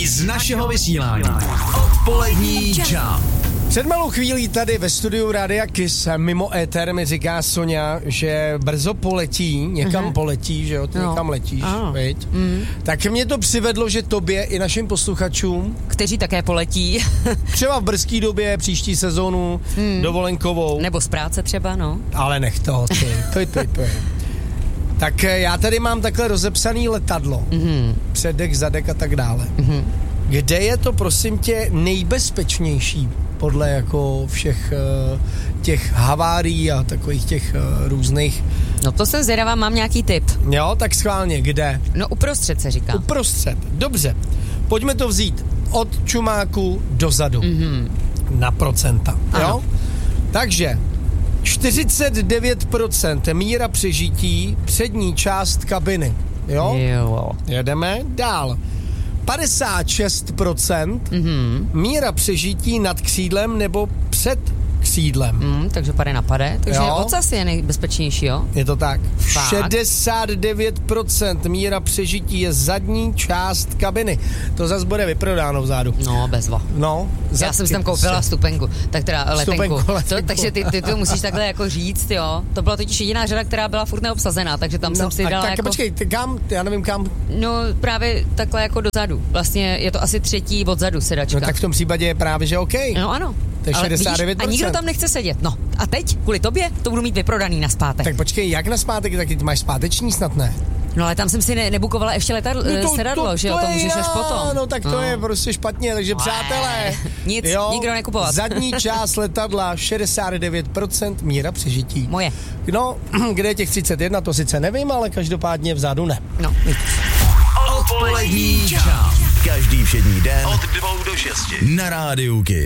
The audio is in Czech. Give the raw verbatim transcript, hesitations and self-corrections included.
z našeho vysílání. Odpolední Jump. Před malou chvílí tady ve studiu Rádia Kiss mimo éter mi říká Soňa, že brzo poletí, někam uh-huh. poletí, že jo, ty no. někam letíš, ano. viď? Mm. Tak mě to přivedlo, že tobě i našim posluchačům, kteří také poletí. třeba v brzký době, příští sezónu, mm. dovolenkovou. Nebo z práce třeba, no. Ale nech toho, ty, to je, to je, to je. Tak já tady mám takhle rozepsaný letadlo, mm-hmm. předek, zadek a tak dále. Mm-hmm. Kde je to, prosím tě, nejbezpečnější podle jako všech uh, těch havárií a takových těch uh, různých... No to jsem zvědavá, mám nějaký tip. Jo, tak schválně, kde? No uprostřed se říká. Uprostřed, dobře. Pojďme to vzít od čumáku dozadu. Mm-hmm. Na procenta, ano. Jo? Takže čtyřicet devět procent míra přežití přední část kabiny. Jo? Jo. Jedeme dál. padesát šest procent mm-hmm. míra přežití nad křídlem nebo před křídlem. Mm, takže pade na pade. Takže jo. ocas je nejbezpečnější, jo? Je to tak. Fakt? šedesát devět procent míra přežití je zadní část kabiny. To zase bude vyprodáno vzadu. No, bezva. No. Já jsem si tam koupila stupenku, tak teda letenku. Stupenku, letenku. To, takže ty, ty to musíš takhle jako říct, jo. To byla totiž jediná řada, která byla furt neobsazená, takže tam no, jsem si dala tak, jako... počkej, ty kam, já nevím kam. No, právě takhle jako dozadu. Vlastně je to asi třetí odzadu sedačka. No tak v tom případě je právě, že OK. No ano. To je šedesát devět procent. A nikdo tam nechce sedět. No a teď, kvůli tobě, to budu mít vyprodaný na zpátek. Tak počkej, jak na zpátek, tak ty máš zpáteční snad, ne? No ale tam jsem si ne, nebukovala ještě letadlo, no to, sedadlo, to, že jo, to, to můžeš až potom. No tak to no. je prostě špatně, takže no, přátelé. Nic, jo, nikdo nekupovat. Zadní část letadla šedesát devět procent míra přežití. Moje. No, kde je těch třicet jedna, to sice nevím, ale každopádně vzadu ne. No. Odpolední Jump. Každý všední den od dvou do šesti na Rádiu Kiss.